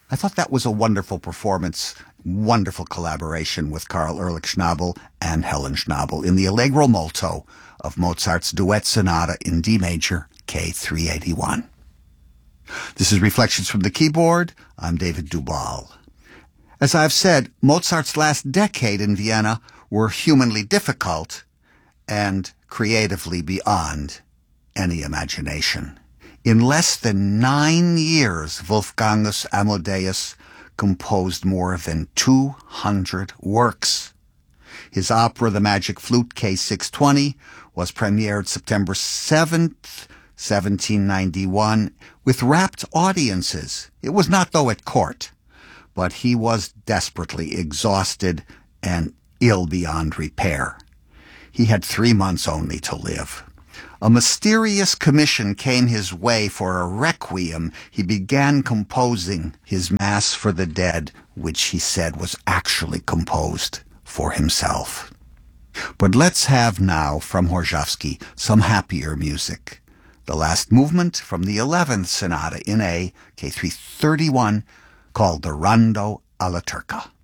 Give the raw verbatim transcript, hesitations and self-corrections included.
I thought that was a wonderful performance, wonderful collaboration with Karl Ehrlich Schnabel and Helen Schnabel in the Allegro molto of Mozart's Duet Sonata in D major, K three eighty-one. This is Reflections from the Keyboard. I'm David Dubal. As I've said, Mozart's last decade in Vienna were humanly difficult and creatively beyond any imagination. In less than nine years, Wolfgangus Amadeus composed more than two hundred works. His opera, The Magic Flute, K six twenty, was premiered September seventh, seventeen ninety-one, with rapt audiences. It was not, though, at court, but he was desperately exhausted and ill beyond repair. He had three months only to live. A mysterious commission came his way for a requiem. He began composing his Mass for the Dead, which he said was actually composed for himself. But let's have now, from Horzhowski, some happier music. The last movement from the eleventh Sonata in A, K three thirty-one, called the Rondo alla Turca.